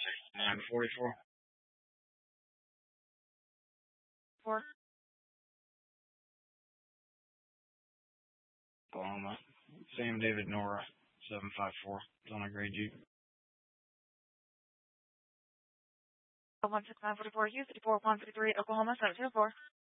944. 4. Oklahoma. Sam David Nora, 754. It's on a gray Jeep. 16944, Hughes, 54 153, Oklahoma, 704.